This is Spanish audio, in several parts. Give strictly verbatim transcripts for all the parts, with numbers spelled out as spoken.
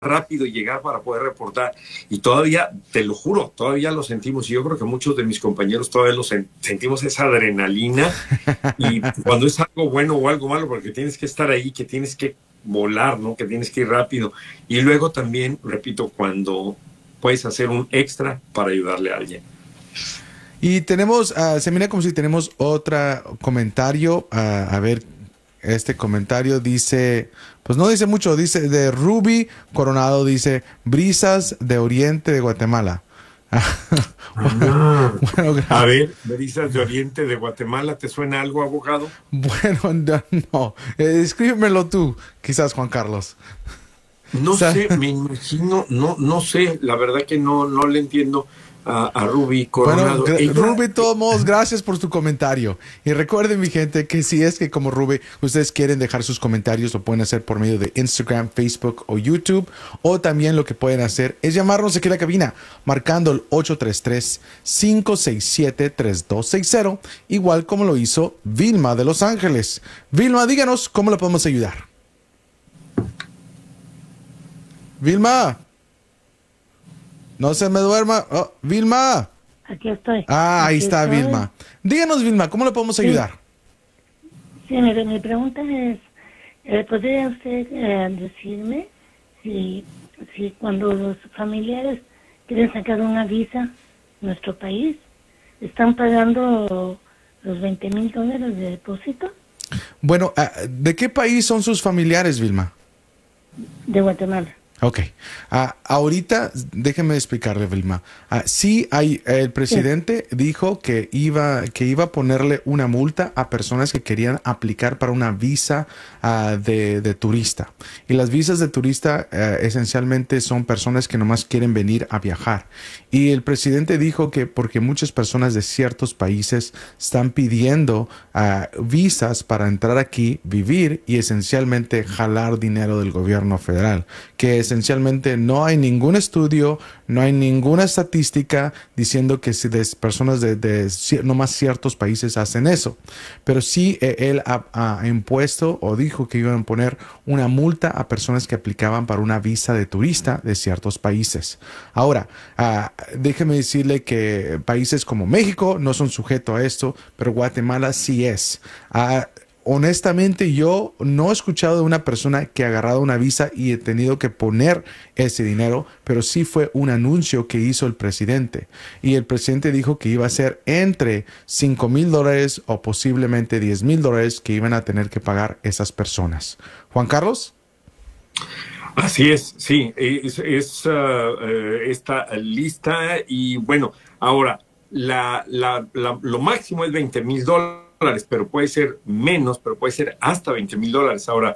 rápido llegar para poder reportar. Y todavía, te lo juro, todavía lo sentimos. Y yo creo que muchos de mis compañeros todavía lo sen- sentimos esa adrenalina. Y cuando es algo bueno o algo malo, porque tienes que estar ahí, que tienes que volar, ¿no? Que tienes que ir rápido. Y luego también, repito, cuando puedes hacer un extra para ayudarle a alguien. Y tenemos, uh, se mira como si tenemos otro comentario. Uh, a ver, este comentario dice, pues no dice mucho, dice de Ruby Coronado, dice brisas de Oriente de Guatemala. Ah, bueno, a ver, brisas de Oriente de Guatemala, ¿te suena algo, abogado? bueno, no, no. Eh, escríbemelo tú, quizás Juan Carlos. No sé, me imagino, no, no sé, la verdad que no, no le entiendo a, a Ruby Bueno, Coronado. Ella, Ruby, de todos modos, gracias por tu comentario. Y recuerden, mi gente, que si es que como Ruby, ustedes quieren dejar sus comentarios, lo pueden hacer por medio de Instagram, Facebook o YouTube. O también lo que pueden hacer es llamarnos aquí a la cabina, marcando el ocho tres tres, cinco seis siete, tres dos seis cero, igual como lo hizo Vilma de Los Ángeles. Vilma, díganos cómo le podemos ayudar. Vilma. No se me duerma. Oh, Vilma. Aquí estoy. Ah, ahí Aquí está estoy. Vilma. Díganos, Vilma, ¿cómo le podemos ayudar? Sí, mire, mi pregunta es, eh, ¿podría usted eh, decirme si, si cuando los familiares quieren sacar una visa en nuestro país, están pagando los veinte mil dólares de depósito? Bueno, ¿de qué país son sus familiares, Vilma? De Guatemala. Ok. Uh, ahorita, déjeme explicarle, Vilma. Uh, sí, hay, el presidente sí. dijo que iba, que iba a ponerle una multa a personas que querían aplicar para una visa uh, de, de turista. Y las visas de turista uh, esencialmente son personas que nomás quieren venir a viajar. Y el presidente dijo que porque muchas personas de ciertos países están pidiendo uh, visas para entrar aquí, vivir y esencialmente jalar dinero del gobierno federal, que es esencialmente no hay ningún estudio, no hay ninguna estadística diciendo que si de personas de, de no más ciertos países hacen eso. Pero sí eh, él ha, ha impuesto o dijo que iban a poner una multa a personas que aplicaban para una visa de turista de ciertos países. Ahora, uh, déjeme decirle que países como México no son sujetos a esto, pero Guatemala sí es. Uh, Honestamente, yo no he escuchado de una persona que ha agarrado una visa y he tenido que poner ese dinero, pero sí fue un anuncio que hizo el presidente. Y el presidente dijo que iba a ser entre cinco mil dólares o posiblemente diez mil dólares que iban a tener que pagar esas personas. Juan Carlos. Así es, sí, es, es uh, esta lista y bueno, ahora, la, la, la, lo máximo es veinte mil dólares. Pero puede ser menos, pero puede ser hasta veinte mil dólares. Ahora,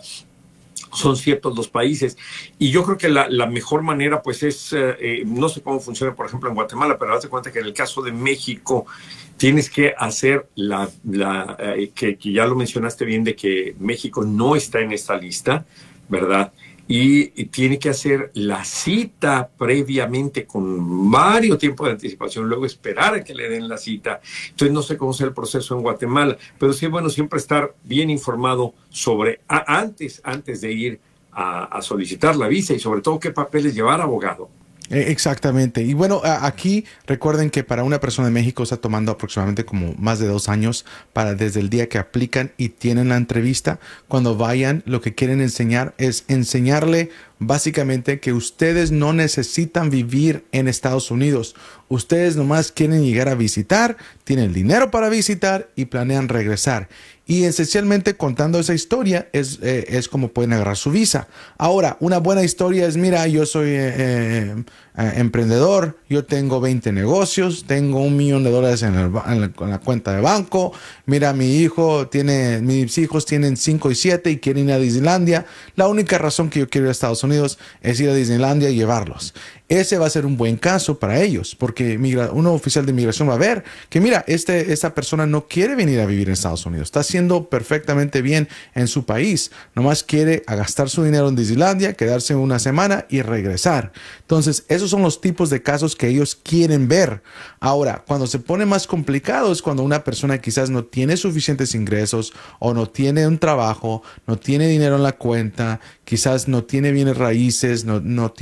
son ciertos los países. Y yo creo que la, la mejor manera, pues, es, eh, no sé cómo funciona, por ejemplo, en Guatemala, pero hazte cuenta que en el caso de México, tienes que hacer la, la eh, que, que ya lo mencionaste bien, de que México no está en esta lista, ¿verdad? Y, y tiene que hacer la cita previamente con varios tiempos de anticipación, luego esperar a que le den la cita. Entonces no sé cómo sea el proceso en Guatemala, pero sí, bueno, siempre estar bien informado sobre, a, antes, antes de ir a, a solicitar la visa y sobre todo qué papeles llevar, abogado. Exactamente. Y bueno, aquí recuerden que para una persona de México está tomando aproximadamente como más de dos años para desde el día que aplican y tienen la entrevista. Cuando vayan, lo que quieren enseñar es enseñarle básicamente que ustedes no necesitan vivir en Estados Unidos. Ustedes nomás quieren llegar a visitar, tienen dinero para visitar y planean regresar. Y esencialmente contando esa historia es, eh, es como pueden agarrar su visa. Ahora, una buena historia es, mira, yo soy eh, eh, eh, emprendedor, yo tengo veinte negocios, tengo un millón de dólares en, el, en, la, en la cuenta de banco, mira, mi hijo tiene, mis hijos tienen cinco y siete y quieren ir a Disneylandia. La única razón que yo quiero ir a Estados Unidos es ir a Disneylandia y llevarlos. Ese va a ser un buen caso para ellos, porque migra, un oficial de inmigración va a ver que, mira, este, esta persona no quiere venir a vivir en Estados Unidos, está haciendo perfectamente bien en su país, nomás quiere gastar su dinero en Disneylandia, quedarse una semana y regresar. Entonces, esos son los tipos de casos que ellos quieren ver. Ahora, cuando se pone más complicado es cuando una persona quizás no tiene suficientes ingresos o no tiene un trabajo, no tiene dinero en la cuenta, quizás no tiene bienes raíces, no, no tiene